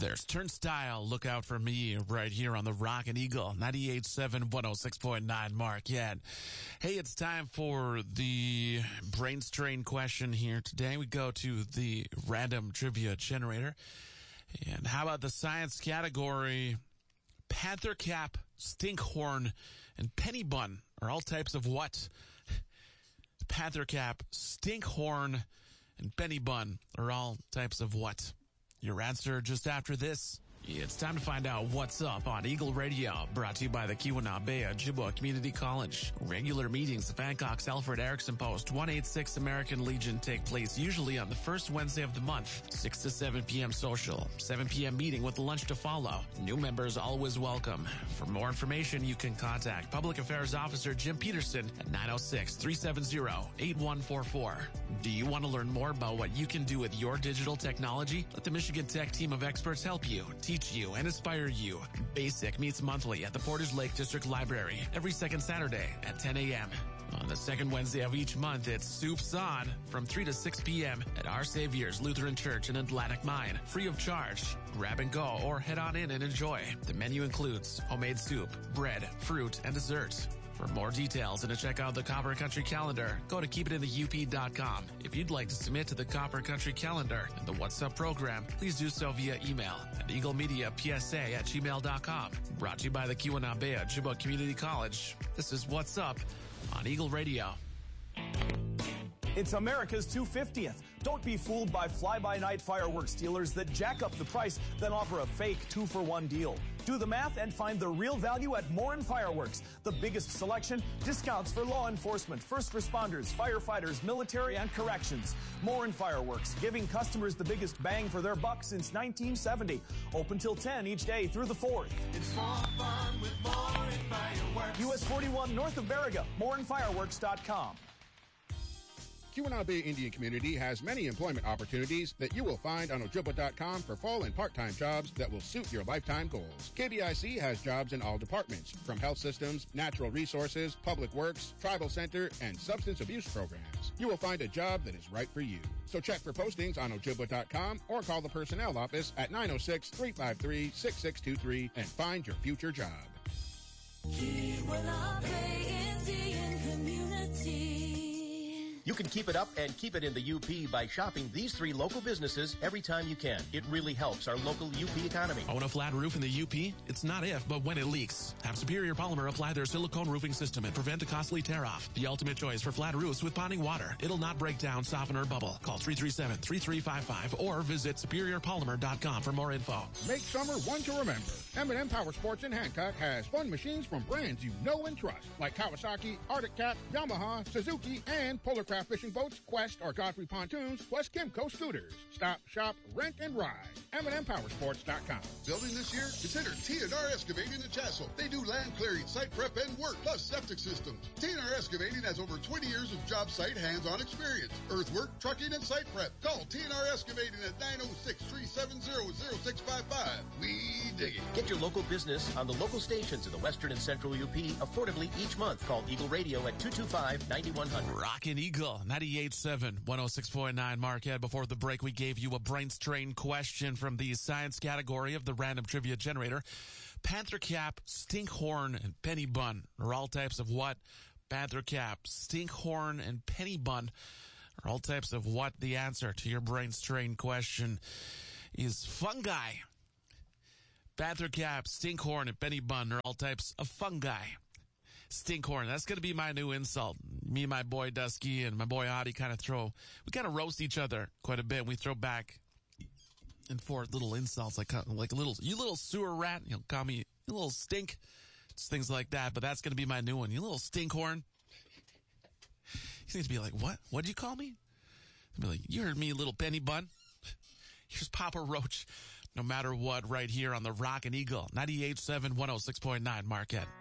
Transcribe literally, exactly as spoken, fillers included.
There's Turnstile. Look out for me right here on the Rockin' Eagle, ninety-eight point seven, one oh six point nine Marquette. Hey, it's time for the brain strain question here. Today we go to the random trivia generator. And how about the science category? Panther cap, stinkhorn, and penny bun are all types of what? Panther cap, stinkhorn, and penny bun are all types of what? Your answer just after this. It's time to find out what's up on Eagle Radio, brought to you by the Keweenaw Ojibwa Community College. Regular meetings of Hancock's Alfred Erickson Post, one eighty-six American Legion, take place usually on the first Wednesday of the month, six to seven p.m. social, seven p.m. meeting with lunch to follow. New members always welcome. For more information, you can contact Public Affairs Officer Jim Peterson at nine oh six, three seven zero, eight one four four. Do you want to learn more about what you can do with your digital technology? Let the Michigan Tech team of experts help you, teach you, and inspire you. BASIC meets monthly at the Portage Lake District Library every second Saturday at ten a.m. On the second Wednesday of each month, it's Soups On from three to six p.m. at Our Savior's Lutheran Church in Atlantic Mine, free of charge. Grab and go or head on in and enjoy. The menu includes homemade soup, bread, fruit, and dessert. For more details and to check out the Copper Country Calendar, go to keep it in the U P dot com. If you'd like to submit to the Copper Country Calendar and the What's Up program, please do so via email at eaglemediapsa at gmail dot com. Brought to you by the Keweenaw Ojibwa Community College. This is What's Up on Eagle Radio. It's America's two hundred fiftieth. Don't be fooled by fly-by-night fireworks dealers that jack up the price, then offer a fake two-for-one deal. Do the math and find the real value at Morin Fireworks. The biggest selection, discounts for law enforcement, first responders, firefighters, military, and corrections. Morin Fireworks, giving customers the biggest bang for their buck since nineteen seventy. Open till ten each day through the fourth. It's more fun with Morin Fireworks. U S forty-one north of Baraga, morin fireworks dot com. Keweenaw Bay Indian Community has many employment opportunities that you will find on Ojibwa dot com for full and part-time jobs that will suit your lifetime goals. K B I C has jobs in all departments, from health systems, natural resources, public works, tribal center, and substance abuse programs. You will find a job that is right for you. So check for postings on Ojibwa dot com or call the personnel office at nine oh six, three five three, six six two three and find your future job. Keweenaw Bay Indian Community. You can keep it up and keep it in the U P by shopping these three local businesses every time you can. It really helps our local U P economy. Own a flat roof in the U P? It's not if, but when it leaks. Have Superior Polymer apply their silicone roofing system and prevent a costly tear-off. The ultimate choice for flat roofs with ponding water. It'll not break down, soften, or bubble. Call three three seven, three three five five or visit superior polymer dot com for more info. Make summer one to remember. M and M Power Sports in Hancock has fun machines from brands you know and trust, like Kawasaki, Arctic Cat, Yamaha, Suzuki, and Polarcraft fishing boats, Quest or Godfrey pontoons, plus Kimco scooters. Stop, shop, rent, and ride. M and M Power Sports dot com. Building this year? Consider T and R Excavating in Chassel. They do land clearing, site prep, and work, plus septic systems. T and R Excavating has over twenty years of job site hands-on experience. Earthwork, trucking, and site prep. Call T and R Excavating at nine oh six, three seven zero, zero six five five. We dig it. Get your local business on the local stations in the western and central U P affordably each month. Call Eagle Radio at two two five, nine one hundred. Rockin' Eagle, ninety-eight point seven, one oh six point nine Marquette. Before the break, we gave you a brain strain question from the science category of the random trivia generator. Panther cap, stinkhorn, and penny bun are all types of what? Panther cap, stinkhorn, and penny bun are all types of what? The answer to your brain strain question is fungi. Panther cap, stinkhorn, and penny bun are all types of fungi. Stinkhorn, that's going to be my new insult. Me and my boy Dusky and my boy Adi kind of throw, we kind of roast each other quite a bit. We throw back and forth little insults like like a little, you little sewer rat, you know, call me, you little stink, just things like that. But that's going to be my new one. You little stinkhorn. He needs to be like, what? What'd you call me? I'd be like, you heard me, little penny bun. Here's Papa Roach. No matter what, right here on the Rockin' Eagle, ninety-eight point seven, one oh six point nine Marquette.